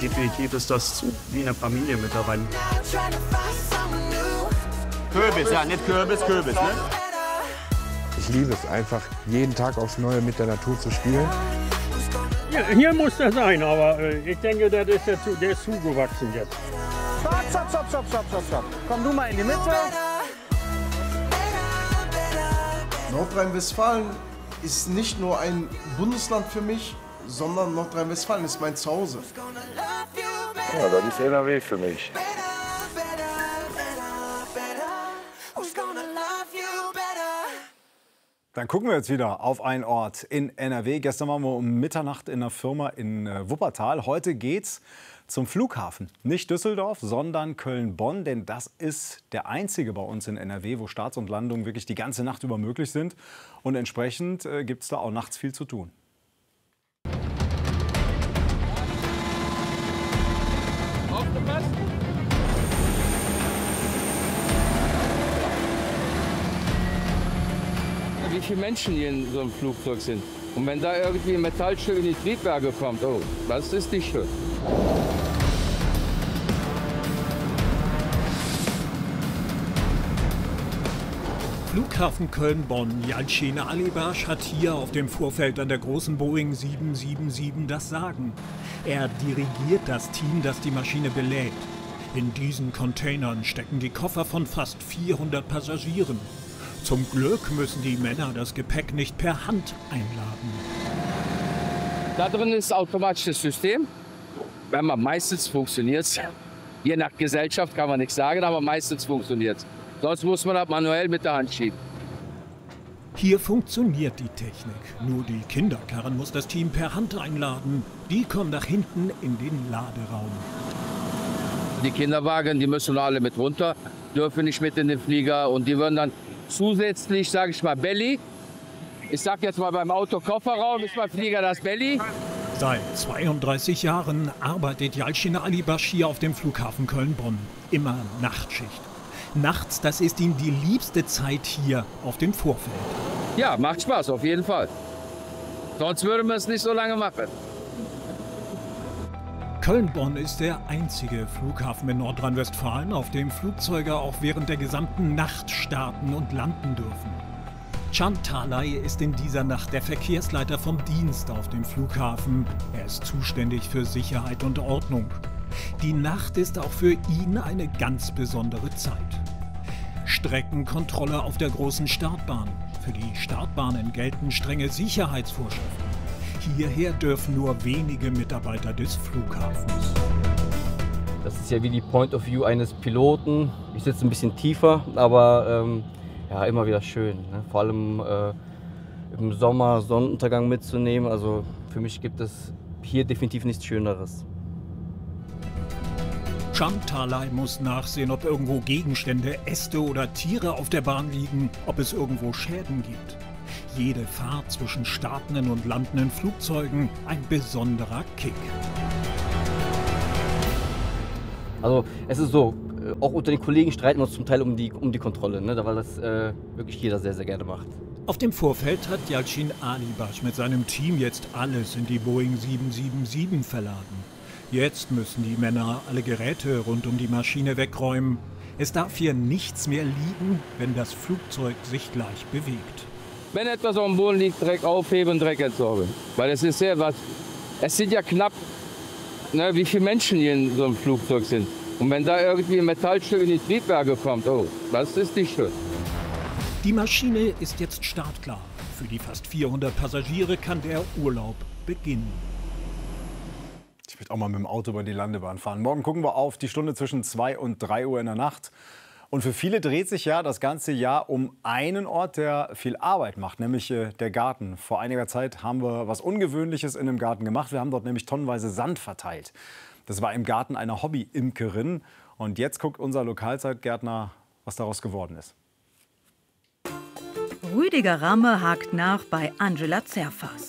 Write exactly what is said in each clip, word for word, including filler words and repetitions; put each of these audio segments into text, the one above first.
definitiv ist das wie eine Familie mittlerweile. Kürbis, ja, nicht Kürbis, Kürbis, ne? Ich liebe es einfach, jeden Tag aufs Neue mit der Natur zu spielen. Ja, hier muss er sein, aber äh, ich denke, das ist der, der ist zugewachsen jetzt. Stopp, stopp, stopp, stopp, stopp, stopp, stopp. Komm du mal in die Mitte. Nordrhein-Westfalen ist nicht nur ein Bundesland für mich, sondern Nordrhein-Westfalen ist mein Zuhause. Ja, das ist N R W für mich. Dann gucken wir jetzt wieder auf einen Ort in N R W. Gestern waren wir um Mitternacht in einer Firma in Wuppertal. Heute geht's zum Flughafen. Nicht Düsseldorf, sondern Köln-Bonn. Denn das ist der einzige bei uns in N R W, wo Starts und Landungen wirklich die ganze Nacht über möglich sind. Und entsprechend äh, gibt es da auch nachts viel zu tun. Aufgepasst! Wie viele Menschen hier in so einem Flugzeug sind. Und wenn da irgendwie ein Metallstück in die Triebwerke kommt, oh, das ist nicht schön. Flughafen Köln-Bonn. Yalcin Alibash hat hier auf dem Vorfeld an der großen Boeing sieben sieben sieben das Sagen. Er dirigiert das Team, das die Maschine belädt. In diesen Containern stecken die Koffer von fast vierhundert Passagieren. Zum Glück müssen die Männer das Gepäck nicht per Hand einladen. Da drin ist automatisches System. Wenn man meistens funktioniert, je nach Gesellschaft kann man nichts sagen, aber meistens funktioniert. Sonst muss man das manuell mit der Hand schieben. Hier funktioniert die Technik. Nur die Kinderkarren muss das Team per Hand einladen. Die kommen nach hinten in den Laderaum. Die Kinderwagen, die müssen alle mit runter, dürfen nicht mit in den Flieger und die würden dann zusätzlich, sage ich mal, Belly. Ich sag jetzt mal beim Auto Kofferraum ist beim Flieger das Belly. Seit zweiunddreißig Jahren arbeitet Yalcin Alibash hier auf dem Flughafen Köln-Bonn. Immer Nachtschicht. Nachts, das ist ihm die liebste Zeit hier auf dem Vorfeld. Ja, macht Spaß, auf jeden Fall. Sonst würden wir es nicht so lange machen. Köln-Bonn ist der einzige Flughafen in Nordrhein-Westfalen, auf dem Flugzeuge auch während der gesamten Nacht starten und landen dürfen. Can Talay ist in dieser Nacht der Verkehrsleiter vom Dienst auf dem Flughafen. Er ist zuständig für Sicherheit und Ordnung. Die Nacht ist auch für ihn eine ganz besondere Zeit. Streckenkontrolle auf der großen Startbahn. Für die Startbahnen gelten strenge Sicherheitsvorschriften. Hierher dürfen nur wenige Mitarbeiter des Flughafens. Das ist ja wie die Point of View eines Piloten. Ich sitze ein bisschen tiefer, aber ähm, ja, immer wieder schön. Ne? Vor allem äh, im Sommer Sonnenuntergang mitzunehmen. Also für mich gibt es hier definitiv nichts Schöneres. Can Talay muss nachsehen, ob irgendwo Gegenstände, Äste oder Tiere auf der Bahn liegen, ob es irgendwo Schäden gibt. Jede Fahrt zwischen startenden und landenden Flugzeugen ein besonderer Kick. Also es ist so, auch unter den Kollegen streiten wir uns zum Teil um die, um die Kontrolle, ne? Weil das äh, wirklich jeder sehr, sehr gerne macht. Auf dem Vorfeld hat Yalcin Alibash mit seinem Team jetzt alles in die Boeing sieben sieben sieben verladen. Jetzt müssen die Männer alle Geräte rund um die Maschine wegräumen. Es darf hier nichts mehr liegen, wenn das Flugzeug sich gleich bewegt. Wenn etwas am Boden liegt, Dreck aufheben, Dreck entsorgen. Weil es ist sehr was. Es sind ja knapp, ne, wie viele Menschen hier in so einem Flugzeug sind. Und wenn da irgendwie ein Metallstück in die Triebwerke kommt, oh, das ist nicht schön. Die Maschine ist jetzt startklar. Für die fast vierhundert Passagiere kann der Urlaub beginnen. Ich möchte auch mal mit dem Auto über die Landebahn fahren. Morgen gucken wir auf die Stunde zwischen zwei und drei Uhr in der Nacht. Und für viele dreht sich ja das ganze Jahr um einen Ort, der viel Arbeit macht, nämlich äh, der Garten. Vor einiger Zeit haben wir was Ungewöhnliches in dem Garten gemacht. Wir haben dort nämlich tonnenweise Sand verteilt. Das war im Garten einer Hobby-Imkerin. Und jetzt guckt unser Lokalzeitgärtner, was daraus geworden ist. Rüdiger Ramme hakt nach bei Angela Zerfas.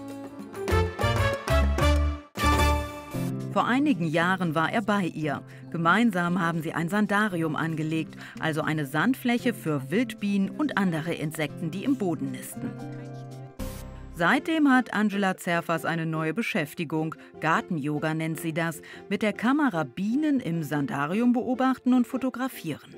Vor einigen Jahren war er bei ihr. Gemeinsam haben sie ein Sandarium angelegt, also eine Sandfläche für Wildbienen und andere Insekten, die im Boden nisten. Seitdem hat Angela Zerfas eine neue Beschäftigung. Garten-Yoga nennt sie das. Mit der Kamera Bienen im Sandarium beobachten und fotografieren.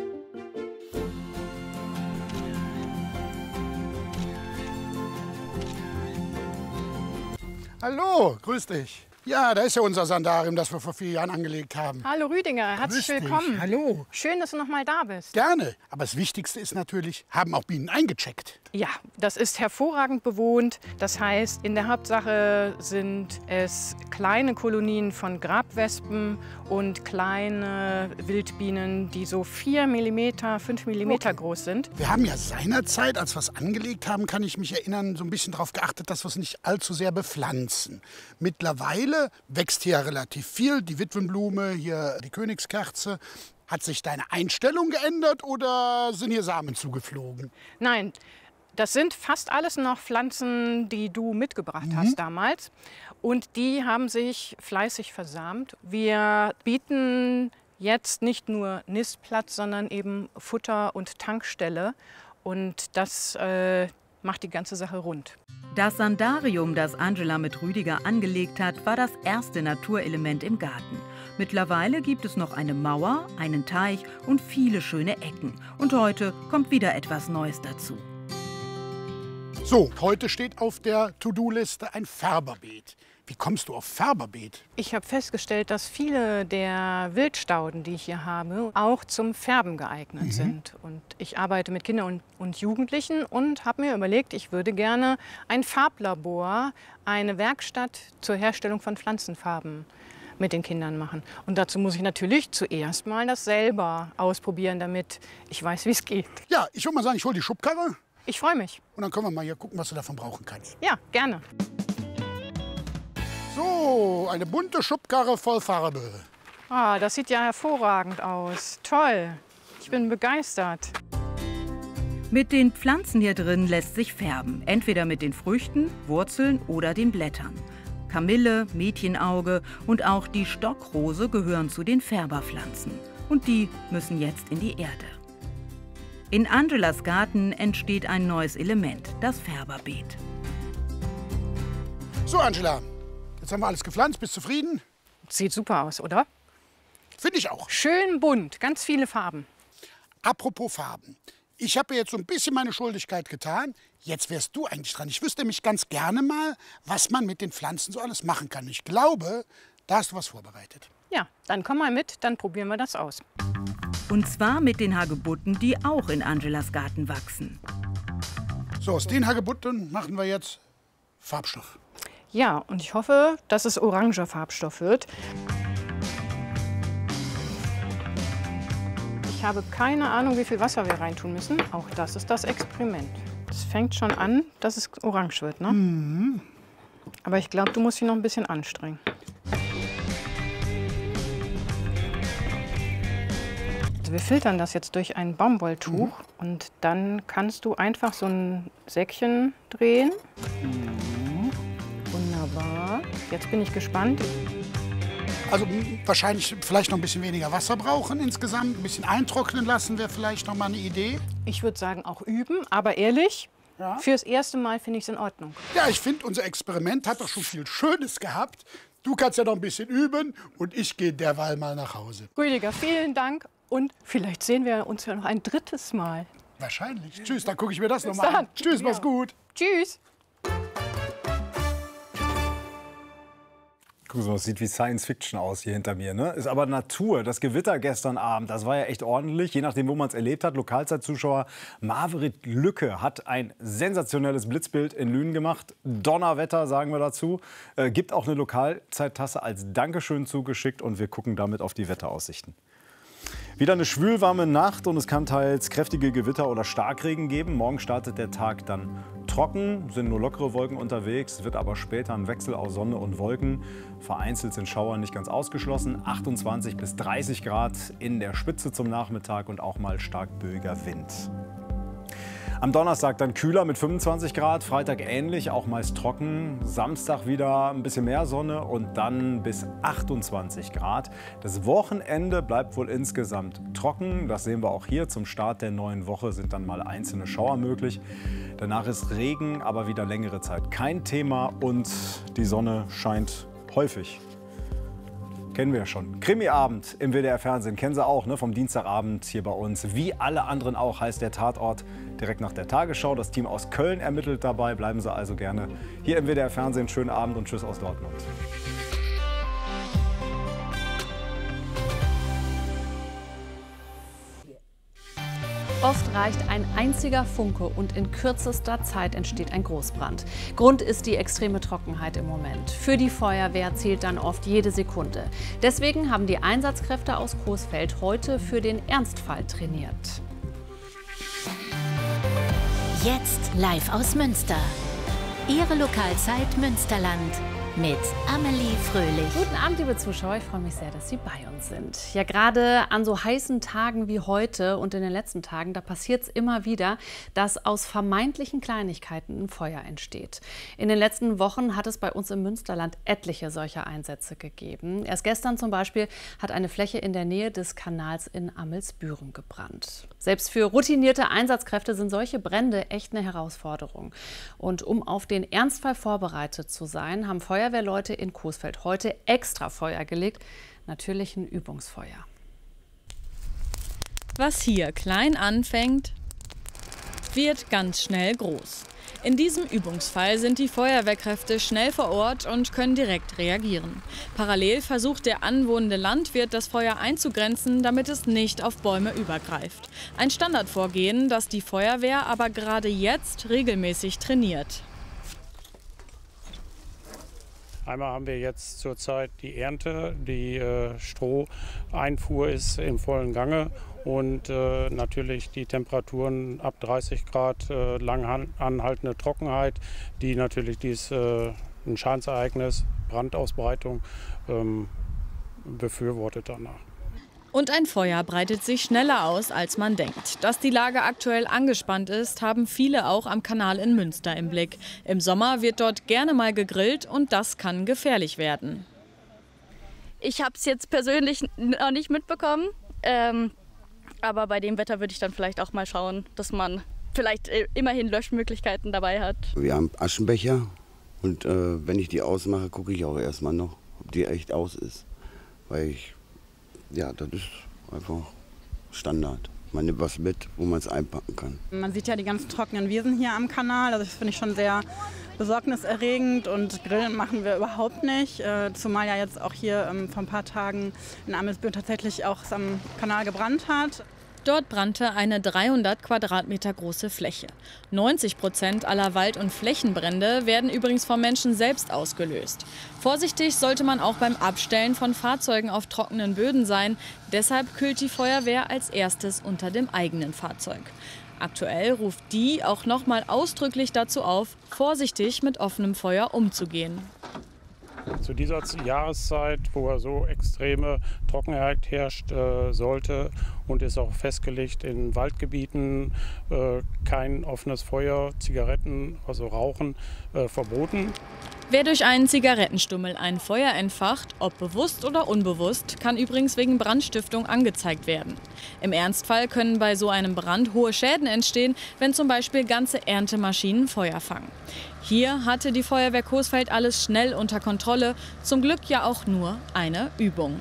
Hallo, grüß dich. Ja, da ist ja unser Sandarium, das wir vor vier Jahren angelegt haben. Hallo Rüdiger, herzlich Grüß dich. willkommen. Hallo. Schön, dass du noch mal da bist. Gerne. Aber das Wichtigste ist natürlich, haben auch Bienen eingecheckt. Ja, das ist hervorragend bewohnt. Das heißt, in der Hauptsache sind es kleine Kolonien von Grabwespen und kleine Wildbienen, die so vier Millimeter, fünf Millimeter Okay. groß sind. Wir haben ja seinerzeit, als wir es angelegt haben, kann ich mich erinnern, so ein bisschen darauf geachtet, dass wir es nicht allzu sehr bepflanzen. Mittlerweile wächst hier relativ viel. Die Witwenblume, hier die Königskerze. Hat sich deine Einstellung geändert oder sind hier Samen zugeflogen? Nein, das sind fast alles noch Pflanzen, die du mitgebracht Mhm. hast damals. Und die haben sich fleißig versamt. Wir bieten jetzt nicht nur Nistplatz, sondern eben Futter und Tankstelle. Und das äh, macht die ganze Sache rund. Das Sandarium, das Angela mit Rüdiger angelegt hat, war das erste Naturelement im Garten. Mittlerweile gibt es noch eine Mauer, einen Teich und viele schöne Ecken. Und heute kommt wieder etwas Neues dazu. So, heute steht auf der To-Do-Liste ein Färberbeet. Wie kommst du auf Färberbeet? Ich habe festgestellt, dass viele der Wildstauden, die ich hier habe, auch zum Färben geeignet Mhm. sind. Und ich arbeite mit Kindern und, und Jugendlichen und habe mir überlegt, ich würde gerne ein Farblabor, eine Werkstatt zur Herstellung von Pflanzenfarben mit den Kindern machen. Und dazu muss ich natürlich zuerst mal das selber ausprobieren, damit ich weiß, wie es geht. Ja, ich würde mal sagen, ich hole die Schubkarre. Ich freue mich. Und dann können wir mal hier gucken, was du davon brauchen kannst. Ja, gerne. So, eine bunte Schubkarre voll Farbe. Ah, das sieht ja hervorragend aus. Toll. Ich bin begeistert. Mit den Pflanzen hier drin lässt sich färben. Entweder mit den Früchten, Wurzeln oder den Blättern. Kamille, Mädchenauge und auch die Stockrose gehören zu den Färberpflanzen. Und die müssen jetzt in die Erde. In Angelas Garten entsteht ein neues Element, das Färberbeet. So, Angela, jetzt haben wir alles gepflanzt. Bist du zufrieden? Sieht super aus, oder? Finde ich auch. Schön bunt, ganz viele Farben. Apropos Farben. Ich habe jetzt so ein bisschen meine Schuldigkeit getan. Jetzt wärst du eigentlich dran. Ich wüsste nämlich ganz gerne mal, was man mit den Pflanzen so alles machen kann. Ich glaube, da hast du was vorbereitet. Ja, dann komm mal mit, dann probieren wir das aus. Und zwar mit den Hagebutten, die auch in Angelas Garten wachsen. So, aus den Hagebutten machen wir jetzt Farbstoff. Ja, und ich hoffe, dass es oranger Farbstoff wird. Ich habe keine Ahnung, wie viel Wasser wir reintun müssen. Auch das ist das Experiment. Es fängt schon an, dass es orange wird, ne? Mhm. Aber ich glaube, du musst dich noch ein bisschen anstrengen. Also wir filtern das jetzt durch ein Baumwolltuch mhm. und dann kannst du einfach so ein Säckchen drehen. Mhm. Wunderbar. Jetzt bin ich gespannt. Also wahrscheinlich vielleicht noch ein bisschen weniger Wasser brauchen insgesamt. Ein bisschen eintrocknen lassen wäre vielleicht noch mal eine Idee. Ich würde sagen, auch üben. Aber ehrlich, ja? Fürs erste Mal finde ich es in Ordnung. Ja, ich finde, unser Experiment hat doch schon viel Schönes gehabt. Du kannst ja noch ein bisschen üben und ich gehe derweil mal nach Hause. Rüdiger, vielen Dank. Und vielleicht sehen wir uns ja noch ein drittes Mal. Wahrscheinlich. Tschüss, dann gucke ich mir das Bis noch mal dann. an. Tschüss, Ja. mach's gut. Tschüss. Guck mal, das sieht wie Science Fiction aus hier hinter mir. Ne? Ist aber Natur. Das Gewitter gestern Abend, das war ja echt ordentlich. Je nachdem, wo man es erlebt hat. Lokalzeitzuschauer Marverit Lücke hat ein sensationelles Blitzbild in Lünen gemacht. Donnerwetter, sagen wir dazu. Äh, gibt auch eine Lokalzeittasse als Dankeschön zugeschickt. Und wir gucken damit auf die Wetteraussichten. Wieder eine schwülwarme Nacht und es kann teils kräftige Gewitter oder Starkregen geben. Morgen startet der Tag dann trocken, sind nur lockere Wolken unterwegs. Es wird aber später ein Wechsel aus Sonne und Wolken. Vereinzelt sind Schauer nicht ganz ausgeschlossen. achtundzwanzig bis dreißig Grad in der Spitze zum Nachmittag und auch mal stark böiger Wind. Am Donnerstag dann kühler mit fünfundzwanzig Grad, Freitag ähnlich, auch meist trocken. Samstag wieder ein bisschen mehr Sonne und dann bis achtundzwanzig Grad. Das Wochenende bleibt wohl insgesamt trocken. Das sehen wir auch hier. Zum Start der neuen Woche sind dann mal einzelne Schauer möglich. Danach ist Regen, aber wieder längere Zeit kein Thema und die Sonne scheint häufig. Kennen wir ja schon. Krimiabend im W D R-Fernsehen, kennen Sie auch, ne? Vom Dienstagabend hier bei uns. Wie alle anderen auch heißt der Tatort direkt nach der Tagesschau. Das Team aus Köln ermittelt dabei. Bleiben Sie also gerne hier im W D R-Fernsehen. Schönen Abend und tschüss aus Dortmund. Oft reicht ein einziger Funke und in kürzester Zeit entsteht ein Großbrand. Grund ist die extreme Trockenheit im Moment. Für die Feuerwehr zählt dann oft jede Sekunde. Deswegen haben die Einsatzkräfte aus Coesfeld heute für den Ernstfall trainiert. Jetzt live aus Münster. Ihre Lokalzeit Münsterland. Mit Amelie Fröhlich. Guten Abend, liebe Zuschauer. Ich freue mich sehr, dass Sie bei uns sind. Ja, gerade an so heißen Tagen wie heute und in den letzten Tagen, da passiert es immer wieder, dass aus vermeintlichen Kleinigkeiten ein Feuer entsteht. In den letzten Wochen hat es bei uns im Münsterland etliche solcher Einsätze gegeben. Erst gestern zum Beispiel hat eine Fläche in der Nähe des Kanals in Amelsbüren gebrannt. Selbst für routinierte Einsatzkräfte sind solche Brände echt eine Herausforderung. Und um auf den Ernstfall vorbereitet zu sein, haben Feuer Feuerwehrleute in Coesfeld heute extra Feuer gelegt, natürlich ein Übungsfeuer. Was hier klein anfängt, wird ganz schnell groß. In diesem Übungsfall sind die Feuerwehrkräfte schnell vor Ort und können direkt reagieren. Parallel versucht der anwohnende Landwirt, das Feuer einzugrenzen, damit es nicht auf Bäume übergreift. Ein Standardvorgehen, das die Feuerwehr aber gerade jetzt regelmäßig trainiert. Einmal haben wir jetzt zurzeit die Ernte, die äh, Stroheinfuhr ist im vollen Gange und äh, natürlich die Temperaturen ab dreißig Grad, äh, lang anhaltende Trockenheit, die natürlich dies äh, ein Schadensereignis, Brandausbreitung ähm, befürwortet danach. Und ein Feuer breitet sich schneller aus, als man denkt. Dass die Lage aktuell angespannt ist, haben viele auch am Kanal in Münster im Blick. Im Sommer wird dort gerne mal gegrillt und das kann gefährlich werden. Ich habe es jetzt persönlich noch nicht mitbekommen, ähm, aber bei dem Wetter würde ich dann vielleicht auch mal schauen, dass man vielleicht immerhin Löschmöglichkeiten dabei hat. Wir haben Aschenbecher und äh, wenn ich die ausmache, gucke ich auch erstmal noch, ob die echt aus ist, weil ich Ja, das ist einfach Standard. Man nimmt was mit, wo man es einpacken kann. Man sieht ja die ganzen trockenen Wiesen hier am Kanal. Also das finde ich schon sehr besorgniserregend und Grillen machen wir überhaupt nicht. Zumal ja jetzt auch hier vor ein paar Tagen in Amelsbüren tatsächlich auch es am Kanal gebrannt hat. Dort brannte eine dreihundert Quadratmeter große Fläche. neunzig Prozent aller Wald- und Flächenbrände werden übrigens vom Menschen selbst ausgelöst. Vorsichtig sollte man auch beim Abstellen von Fahrzeugen auf trockenen Böden sein. Deshalb kühlt die Feuerwehr als erstes unter dem eigenen Fahrzeug. Aktuell ruft die auch noch mal ausdrücklich dazu auf, vorsichtig mit offenem Feuer umzugehen. Zu dieser Jahreszeit, wo so extreme Trockenheit herrscht, äh, sollte und ist auch festgelegt in Waldgebieten äh, kein offenes Feuer, Zigaretten, also Rauchen, äh, verboten. Wer durch einen Zigarettenstummel ein Feuer entfacht, ob bewusst oder unbewusst, kann übrigens wegen Brandstiftung angezeigt werden. Im Ernstfall können bei so einem Brand hohe Schäden entstehen, wenn zum Beispiel ganze Erntemaschinen Feuer fangen. Hier hatte die Feuerwehr Coesfeld alles schnell unter Kontrolle, zum Glück ja auch nur eine Übung.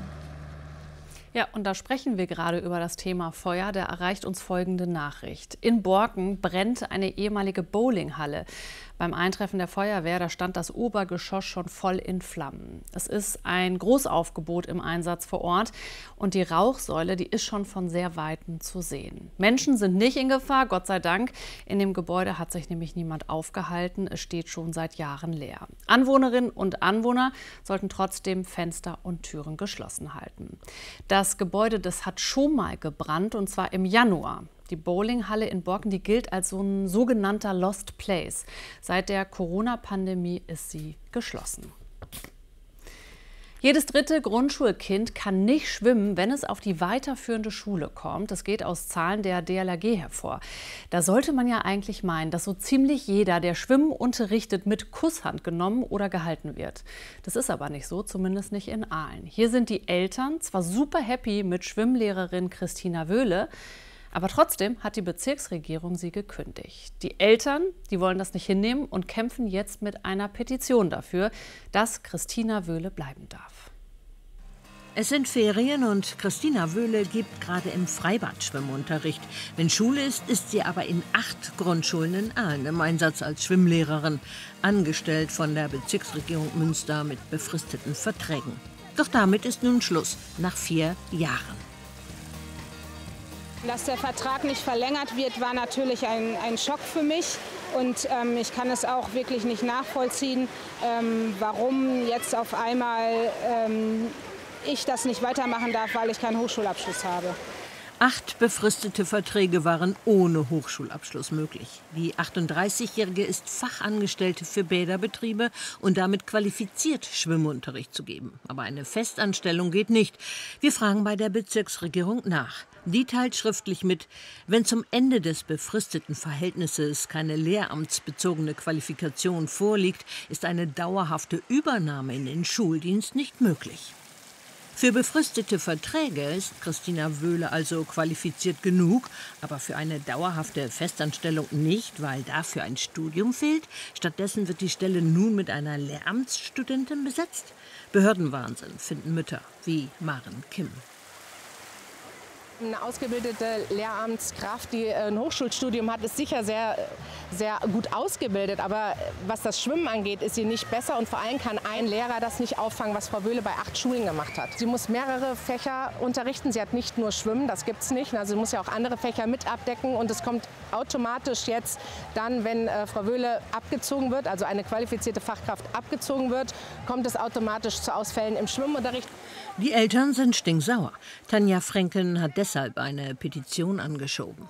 Ja, und da sprechen wir gerade über das Thema Feuer. Da erreicht uns folgende Nachricht. In Borken brennt eine ehemalige Bowlinghalle. Beim Eintreffen der Feuerwehr, da stand das Obergeschoss schon voll in Flammen. Es ist ein Großaufgebot im Einsatz vor Ort und die Rauchsäule, die ist schon von sehr Weitem zu sehen. Menschen sind nicht in Gefahr, Gott sei Dank. In dem Gebäude hat sich nämlich niemand aufgehalten. Es steht schon seit Jahren leer. Anwohnerinnen und Anwohner sollten trotzdem Fenster und Türen geschlossen halten. Das Gebäude, das hat schon mal gebrannt, und zwar im Januar. Die Bowlinghalle in Borken, die gilt als so ein sogenannter Lost Place. Seit der Corona-Pandemie ist sie geschlossen. Jedes dritte Grundschulkind kann nicht schwimmen, wenn es auf die weiterführende Schule kommt. Das geht aus Zahlen der D L R G hervor. Da sollte man ja eigentlich meinen, dass so ziemlich jeder, der Schwimmen unterrichtet, mit Kusshand genommen oder gehalten wird. Das ist aber nicht so, zumindest nicht in Aalen. Hier sind die Eltern zwar super happy mit Schwimmlehrerin Christina Wöhle, aber trotzdem hat die Bezirksregierung sie gekündigt. Die Eltern, die wollen das nicht hinnehmen und kämpfen jetzt mit einer Petition dafür, dass Christina Wöhle bleiben darf. Es sind Ferien und Christina Wöhle gibt gerade im Freibad Schwimmunterricht. Wenn Schule ist, ist sie aber in acht Grundschulen in Aalen im Einsatz als Schwimmlehrerin, angestellt von der Bezirksregierung Münster mit befristeten Verträgen. Doch damit ist nun Schluss, nach vier Jahren. Dass der Vertrag nicht verlängert wird, war natürlich ein, ein Schock für mich. Und ähm, ich kann es auch wirklich nicht nachvollziehen, ähm, warum jetzt auf einmal ähm, ich das nicht weitermachen darf, weil ich keinen Hochschulabschluss habe. Acht befristete Verträge waren ohne Hochschulabschluss möglich. Die achtunddreißigjährige ist Fachangestellte für Bäderbetriebe und damit qualifiziert, Schwimmunterricht zu geben. Aber eine Festanstellung geht nicht. Wir fragen bei der Bezirksregierung nach. Die teilt schriftlich mit, wenn zum Ende des befristeten Verhältnisses keine lehramtsbezogene Qualifikation vorliegt, ist eine dauerhafte Übernahme in den Schuldienst nicht möglich. Für befristete Verträge ist Christina Wöhle also qualifiziert genug, aber für eine dauerhafte Festanstellung nicht, weil dafür ein Studium fehlt. Stattdessen wird die Stelle nun mit einer Lehramtsstudentin besetzt. Behördenwahnsinn finden Mütter wie Maren Kim. Eine ausgebildete Lehramtskraft, die ein Hochschulstudium hat, ist sicher sehr, sehr gut ausgebildet. Aber was das Schwimmen angeht, ist sie nicht besser. Und vor allem kann ein Lehrer das nicht auffangen, was Frau Wöhle bei acht Schulen gemacht hat. Sie muss mehrere Fächer unterrichten. Sie hat nicht nur Schwimmen, das gibt es nicht. Also sie muss ja auch andere Fächer mit abdecken. Und es kommt automatisch jetzt dann, wenn äh, Frau Wöhle abgezogen wird, also eine qualifizierte Fachkraft abgezogen wird, kommt es automatisch zu Ausfällen im Schwimmunterricht. Die Eltern sind stinksauer. Tanja Frenken hat deshalb eine Petition angeschoben.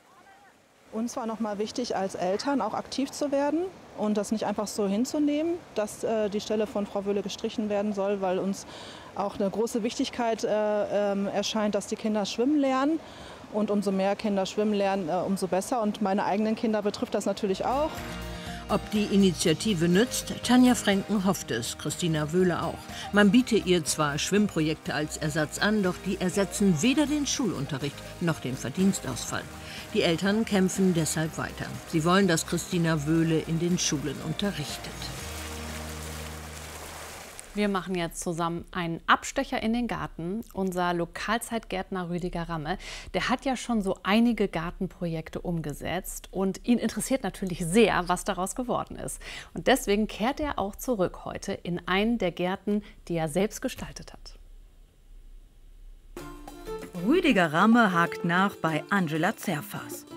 Uns war noch mal wichtig, als Eltern auch aktiv zu werden und das nicht einfach so hinzunehmen, dass äh, die Stelle von Frau Wöhle gestrichen werden soll, weil uns auch eine große Wichtigkeit äh, äh, erscheint, dass die Kinder schwimmen lernen. Und umso mehr Kinder schwimmen lernen, äh, umso besser. Und meine eigenen Kinder betrifft das natürlich auch. Ob die Initiative nützt? Tanja Frenken hofft es, Christina Wöhle auch. Man biete ihr zwar Schwimmprojekte als Ersatz an, doch die ersetzen weder den Schulunterricht noch den Verdienstausfall. Die Eltern kämpfen deshalb weiter. Sie wollen, dass Christina Wöhle in den Schulen unterrichtet. Wir machen jetzt zusammen einen Abstecher in den Garten. Unser Lokalzeitgärtner Rüdiger Ramme, der hat ja schon so einige Gartenprojekte umgesetzt. Und ihn interessiert natürlich sehr, was daraus geworden ist. Und deswegen kehrt er auch zurück heute in einen der Gärten, die er selbst gestaltet hat. Rüdiger Ramme hakt nach bei Angela Zerfas.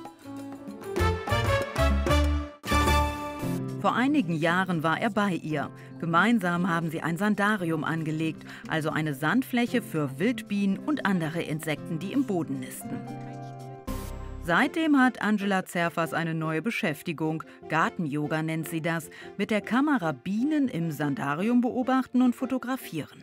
Vor einigen Jahren war er bei ihr. Gemeinsam haben sie ein Sandarium angelegt, also eine Sandfläche für Wildbienen und andere Insekten, die im Boden nisten. Seitdem hat Angela Zerfas eine neue Beschäftigung. Garten-Yoga nennt sie das. Mit der Kamera Bienen im Sandarium beobachten und fotografieren.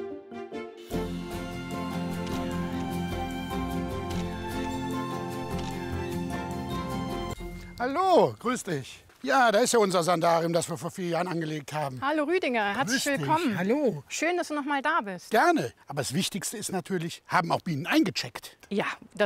Hallo, grüß dich. Ja, da ist ja unser Sandarium, das wir vor vier Jahren angelegt haben. Hallo Rüdiger, herzlich Grüß dich. willkommen. Hallo. Schön, dass du noch mal da bist. Gerne. Aber das Wichtigste ist natürlich, haben auch Bienen eingecheckt? Ja, das